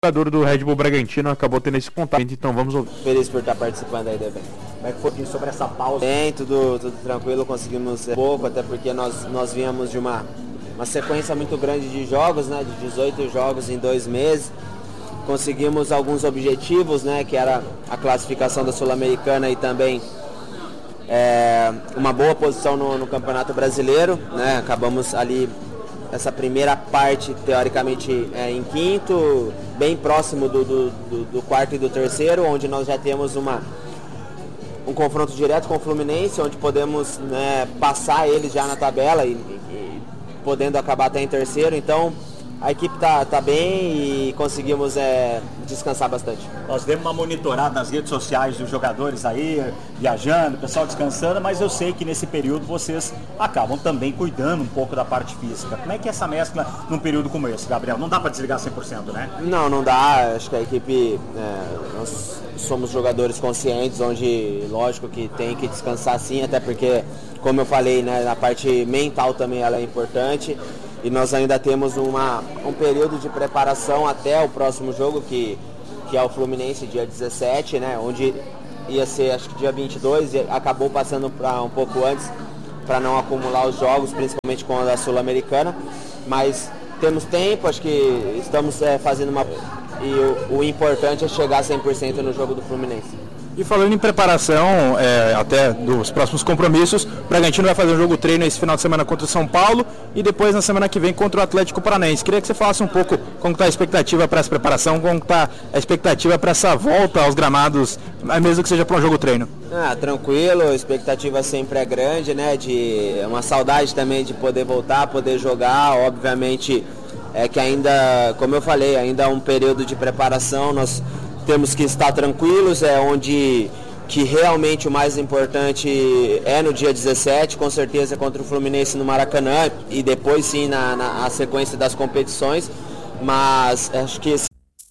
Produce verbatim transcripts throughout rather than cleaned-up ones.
jogador do Red Bull Bragantino acabou tendo esse contato, então vamos ouvir. Feliz por estar participando aí do evento. Como é que foi sobre essa pausa? Bem, tudo, tudo tranquilo, conseguimos pouco, até porque nós, nós vínhamos de uma, uma sequência muito grande de jogos, né, de dezoito jogos em dois meses. Conseguimos alguns objetivos, né, que era a classificação da Sul-Americana e também é, uma boa posição no, no Campeonato Brasileiro, né. Acabamos ali essa primeira parte, teoricamente, é, em quinto, bem próximo do, do, do, do quarto e do terceiro, onde nós já temos uma, um confronto direto com o Fluminense, onde podemos, né, passar eles já na tabela e, e podendo acabar até em terceiro. Então, a equipe está tá bem e conseguimos é, descansar bastante. Nós demos uma monitorada nas redes sociais dos jogadores aí, viajando, o pessoal descansando, mas eu sei que nesse período vocês acabam também cuidando um pouco da parte física. Como é que é essa mescla num período como esse, Gabriel? Não dá para desligar cem por cento, né? Não, não dá. Acho que a equipe, é, nós somos jogadores conscientes, onde lógico que tem que descansar sim, até porque, como eu falei, né, na parte mental também ela é importante. E nós ainda temos uma, um período de preparação até o próximo jogo, que, que é o Fluminense, dia dezessete, né? Onde ia ser, acho que dia vinte e dois, e acabou passando para um pouco antes, para não acumular os jogos, principalmente com a da Sul-Americana. Mas temos tempo, acho que estamos é, fazendo uma... E o, o importante é chegar a cem por cento no jogo do Fluminense. E falando em preparação, é, até dos próximos compromissos, o Bragantino vai fazer um jogo treino esse final de semana contra o São Paulo e depois na semana que vem contra o Atlético Paranaense. Queria que você falasse um pouco como está a expectativa para essa preparação, como está a expectativa para essa volta aos gramados, mesmo que seja para um jogo treino. Ah, tranquilo, a expectativa sempre é grande, né? De uma saudade também de poder voltar, poder jogar, obviamente é que ainda, como eu falei, ainda é um período de preparação, nós temos que estar tranquilos, é onde que realmente o mais importante é no dia dezessete, com certeza contra o Fluminense no Maracanã e depois sim na, na a sequência das competições, mas acho que esse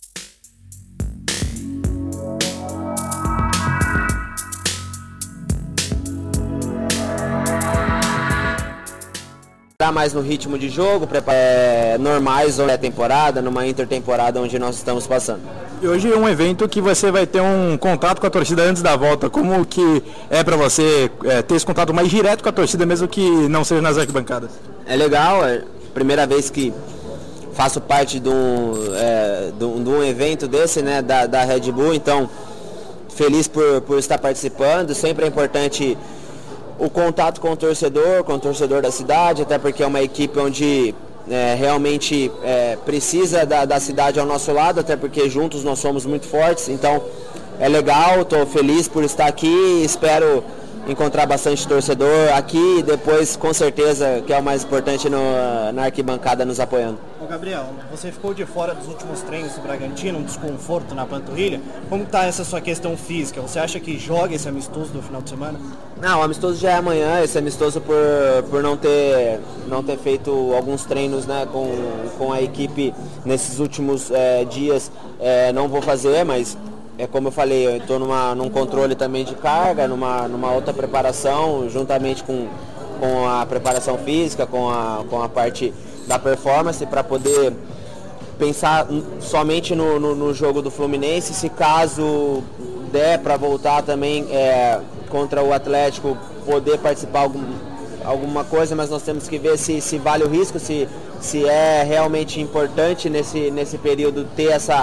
mais no ritmo de jogo, é, normais ou é temporada, numa intertemporada onde nós estamos passando. E hoje é um evento que você vai ter um contato com a torcida antes da volta. Como que é para você é, ter esse contato mais direto com a torcida, mesmo que não seja nas arquibancadas? É legal, é a primeira vez que faço parte de um, é, de um, de um evento desse, né, da, da Red Bull, então feliz por, por estar participando. Sempre é importante o contato com o torcedor, com o torcedor da cidade, até porque é uma equipe onde é, realmente é, precisa da, da cidade ao nosso lado, até porque juntos nós somos muito fortes. Então é legal, estou feliz por estar aqui, espero encontrar bastante torcedor aqui e depois, com certeza, que é o mais importante, no, na arquibancada nos apoiando. Ô Gabriel, você ficou de fora dos últimos treinos do Bragantino, um desconforto na panturrilha. Como está essa sua questão física? Você acha que joga esse amistoso do final de semana? Não, o amistoso já é amanhã, esse amistoso por, por não, ter, não ter feito alguns treinos, né, com, com a equipe nesses últimos é, dias, é, não vou fazer, mas é como eu falei, eu estou num controle também de carga, numa, numa outra preparação, juntamente com, com a preparação física, com a, com a parte da performance, para poder pensar somente no, no, no jogo do Fluminense. Se caso der para voltar também é, contra o Atlético, poder participar algum, alguma coisa, mas nós temos que ver se, se vale o risco, se, se é realmente importante nesse, nesse período ter essa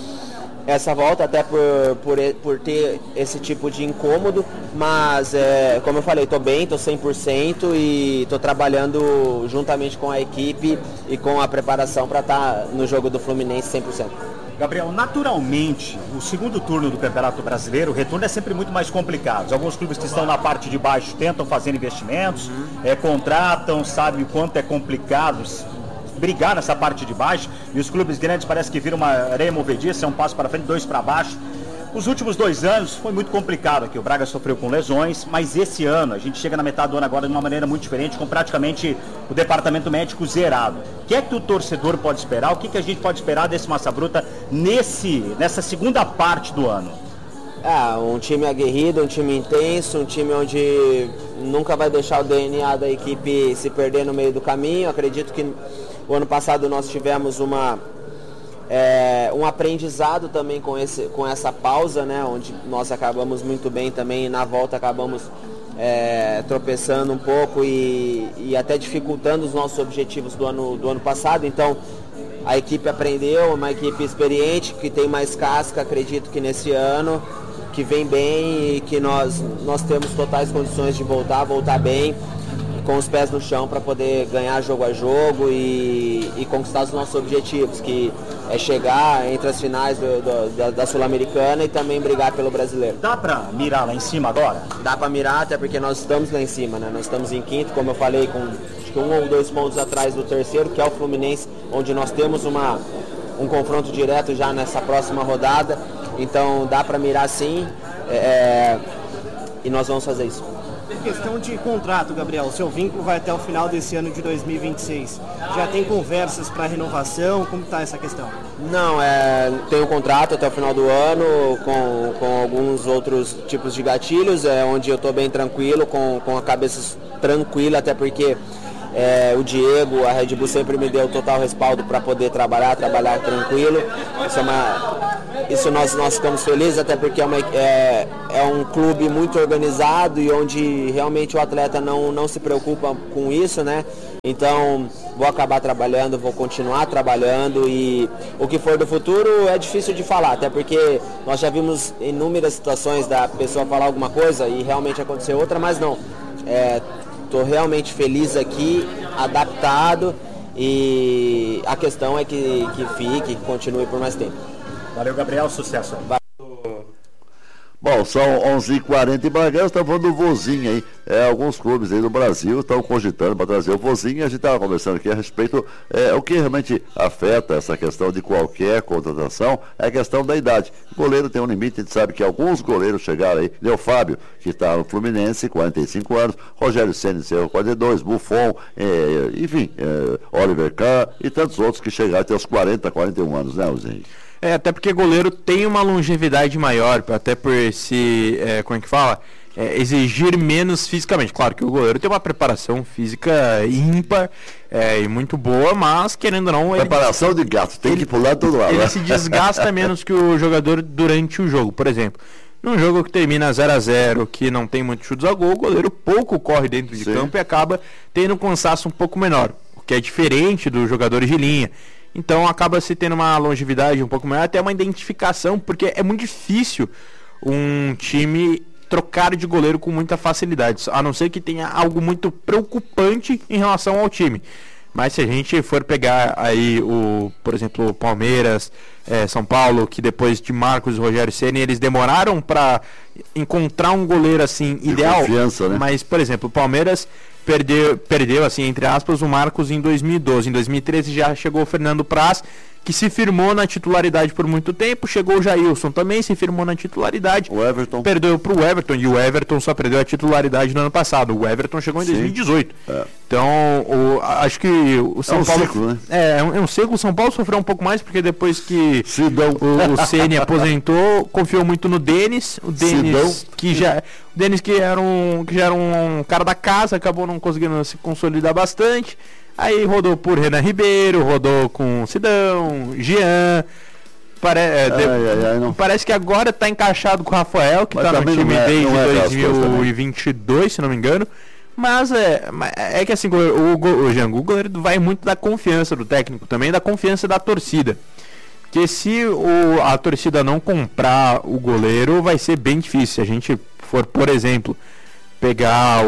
essa volta, até por, por, por ter esse tipo de incômodo, mas é, como eu falei, estou bem, estou cem por cento e estou trabalhando juntamente com a equipe e com a preparação para estar no jogo do Fluminense cem por cento. Gabriel, naturalmente, o segundo turno do Campeonato Brasileiro, o retorno é sempre muito mais complicado. Alguns clubes que estão na parte de baixo tentam fazer investimentos, uhum. é, contratam, sabem o quanto é complicado brigar nessa parte de baixo, e os clubes grandes parece que viram uma areia movediça, é um passo para frente, dois para baixo. Os últimos dois anos foi muito complicado aqui, o Braga sofreu com lesões, mas esse ano, a gente chega na metade do ano agora de uma maneira muito diferente, com praticamente o departamento médico zerado. O que é que o torcedor pode esperar? O que, que a gente pode esperar desse Massa Bruta nesse, nessa segunda parte do ano? Ah, um time aguerrido, um time intenso, um time onde nunca vai deixar o D N A da equipe se perder no meio do caminho. Acredito que o ano passado nós tivemos uma, é, um aprendizado também com, esse, com essa pausa, né, onde nós acabamos muito bem também, e na volta acabamos é, tropeçando um pouco e, e até dificultando os nossos objetivos do ano, do ano passado. Então a equipe aprendeu, uma equipe experiente, que tem mais casca, acredito que nesse ano, que vem bem e que nós, nós temos totais condições de voltar, voltar bem, com os pés no chão para poder ganhar jogo a jogo e, e conquistar os nossos objetivos, que é chegar entre as finais do, do, da, da Sul-Americana e também brigar pelo brasileiro. Dá para mirar lá em cima agora? Dá para mirar, até porque nós estamos lá em cima, né? Nós estamos em quinto, como eu falei, com acho que um ou dois pontos atrás do terceiro, que é o Fluminense, onde nós temos uma, um confronto direto já nessa próxima rodada. Então dá para mirar sim, é, e nós vamos fazer isso. Questão de contrato, Gabriel, o seu vínculo vai até o final desse ano de dois mil e vinte e seis. Já tem conversas para renovação? Como está essa questão? Não, é, tem um contrato até o final do ano com, com alguns outros tipos de gatilhos, é, onde eu estou bem tranquilo, com, com a cabeça tranquila, até porque é, o Diego, a Red Bull sempre me deu total respaldo para poder trabalhar, trabalhar tranquilo. Isso é uma... Isso nós, nós ficamos felizes, até porque é, uma, é, é um clube muito organizado e onde realmente o atleta não, não se preocupa com isso, né? Então vou acabar trabalhando, vou continuar trabalhando e o que for do futuro é difícil de falar, até porque nós já vimos inúmeras situações da pessoa falar alguma coisa e realmente acontecer outra, mas não. Estou é, realmente feliz aqui, adaptado e a questão é que, que fique, que continue por mais tempo. Valeu, Gabriel, sucesso. Bom, são onze e quarenta em Bragança, estamos falando do Vozinho aí. É, alguns clubes aí do Brasil estão cogitando para trazer o Vozinho. A gente estava conversando aqui a respeito, é, o que realmente afeta essa questão de qualquer contratação é a questão da idade. O goleiro tem um limite, a gente sabe que alguns goleiros chegaram aí, Leo Fábio, que está no Fluminense, quarenta e cinco anos, Rogério Ceni, quarenta e dois, Buffon, é, enfim, é, Oliver Kahn e tantos outros que chegaram até os quarenta, quarenta e um anos, né, Vozinho? É, até porque goleiro tem uma longevidade maior, até por se, é, como é que fala, é, exigir menos fisicamente. Claro que o goleiro tem uma preparação física ímpar é, e muito boa, mas querendo ou não... Preparação ele, de gato, tem ele, que pular todo lado. Ele né? se desgasta menos que o jogador durante o jogo. Por exemplo, num jogo que termina zero a zero, que não tem muitos chutes a gol, o goleiro pouco corre dentro de Sim. campo e acaba tendo um cansaço um pouco menor, o que é diferente dos jogadores de linha. Então acaba se tendo uma longevidade um pouco maior, até uma identificação, porque é muito difícil um time trocar de goleiro com muita facilidade, a não ser que tenha algo muito preocupante em relação ao time. Mas se a gente for pegar aí o, por exemplo, o Palmeiras, é, São Paulo, que depois de Marcos e Rogério Ceni, eles demoraram para encontrar um goleiro assim de ideal, né? Mas, por exemplo, o Palmeiras perdeu, perdeu assim, entre aspas, o Marcos em dois mil e doze. Em dois mil e treze já chegou o Fernando Praz, que se firmou na titularidade por muito tempo. Chegou o Jailson também, se firmou na titularidade. O Everton perdeu para o Everton, e o Everton só perdeu a titularidade no ano passado. O Everton chegou em Sim. dois mil e dezoito. É. Então, o, acho que o São é um Paulo... Ciclo, né? É, é um, é um ciclo. O São Paulo sofreu um pouco mais, porque depois que o, o Ceni aposentou, confiou muito no Denis. O Denis, que já... O Denis que era, um, que já era um cara da casa, acabou não conseguindo se consolidar bastante. Aí rodou por Renan Ribeiro, rodou com Sidão, Jean. Pare... É, de... ai, ai, ai, parece que agora está encaixado com o Rafael, que está no time é, desde é dois mil e vinte e dois, se não me engano. Mas é, é que assim, o, o, o, Jango, o goleiro vai muito da confiança do técnico, também da confiança da torcida. Porque se o, a torcida não comprar o goleiro, vai ser bem difícil. Se a gente for, por exemplo, pegar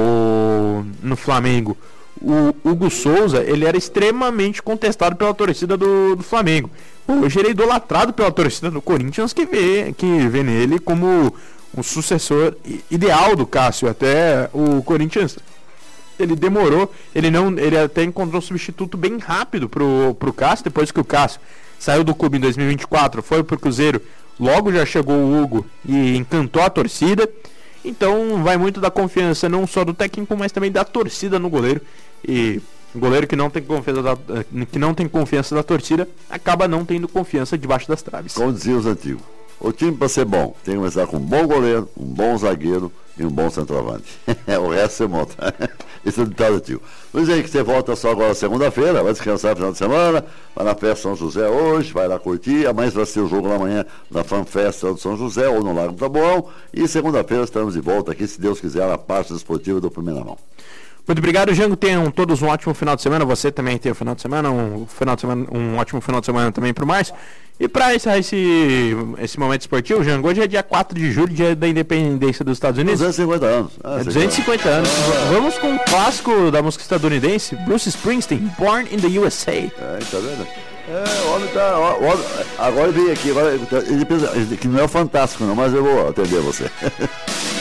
o no Flamengo, o Hugo Souza, ele era extremamente contestado pela torcida do, do Flamengo. Hoje ele é idolatrado pela torcida do Corinthians, que vê, que vê nele como um sucessor ideal do Cássio. Até o Corinthians, ele demorou, ele não, ele até encontrou um substituto bem rápido pro, pro Cássio, depois que o Cássio saiu do clube em dois mil e vinte e quatro, foi pro Cruzeiro, logo já chegou o Hugo e encantou a torcida. Então vai muito da confiança não só do técnico, mas também da torcida no goleiro. E o goleiro que não tem confiança da, que não tem confiança da torcida acaba não tendo confiança debaixo das traves. Como diziam os antigos, o time para ser bom tem que começar com um bom goleiro, um bom zagueiro e um bom centroavante. O resto você monta. Esse é o ditado antigo. Luiz Henrique, você volta só agora segunda-feira, vai descansar no final de semana, vai na festa São José hoje, vai lá curtir, amanhã vai ser o jogo lá amanhã na FanFesta do São José ou no Lago do Taboão, e segunda-feira estaremos de volta aqui, se Deus quiser, na parte esportiva do Primeira Mão. Muito obrigado, Jango. Tenham todos um ótimo final de semana. Você também tem um final de semana, um, final de semana, um ótimo final de semana também para o Márcio. E para encerrar esse, esse momento esportivo, Jango, hoje é dia quatro de julho, dia da independência dos Estados Unidos. duzentos e cinquenta anos. Ah, é duzentos e cinquenta anos. Vamos com um clássico da música estadunidense, Bruce Springsteen, Born in the U S A. É, tá vendo? É, o homem tá. O homem, agora ele veio aqui, agora, ele pensa que não é o Fantástico, não, mas eu vou atender você.